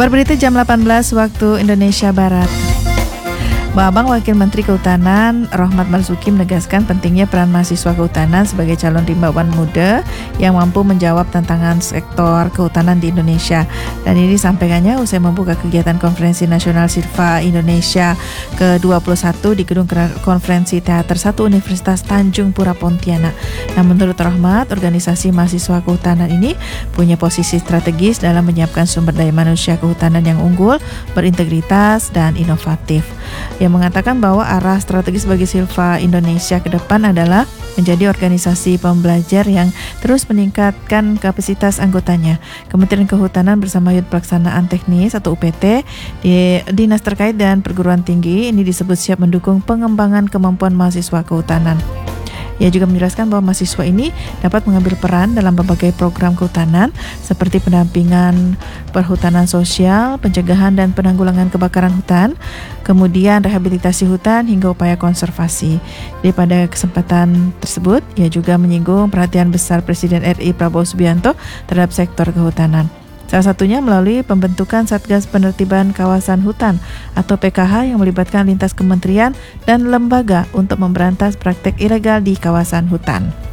Kabar berita jam 18 waktu Indonesia Barat. Babang Wakil Menteri Kehutanan Rohmat Marzuki menegaskan pentingnya peran mahasiswa kehutanan sebagai calon rimbawan muda yang mampu menjawab tantangan sektor kehutanan di Indonesia. Dan ini disampaikannya usai membuka kegiatan Konferensi Nasional Silva Indonesia ke-21 di Gedung Konferensi Teater 1 Universitas Tanjung Pura Pontianak. Nah, menurut Rohmat, organisasi mahasiswa kehutanan ini punya posisi strategis dalam menyiapkan sumber daya manusia kehutanan yang unggul, berintegritas, dan inovatif. Yang mengatakan bahwa arah strategis bagi Silva Indonesia ke depan adalah menjadi organisasi pembelajar yang terus meningkatkan kapasitas anggotanya. Kementerian Kehutanan bersama Unit Pelaksanaan Teknis atau UPT di Dinas terkait dan perguruan tinggi ini disebut siap mendukung pengembangan kemampuan mahasiswa kehutanan. Ia juga menjelaskan bahwa mahasiswa ini dapat mengambil peran dalam berbagai program kehutanan seperti pendampingan perhutanan sosial, pencegahan dan penanggulangan kebakaran hutan, kemudian rehabilitasi hutan hingga upaya konservasi. Jadi pada kesempatan tersebut, ia juga menyinggung perhatian besar Presiden RI Prabowo Subianto terhadap sektor kehutanan. Salah satunya melalui pembentukan Satgas Penertiban Kawasan Hutan atau PKH yang melibatkan lintas kementerian dan lembaga untuk memberantas praktek ilegal di kawasan hutan.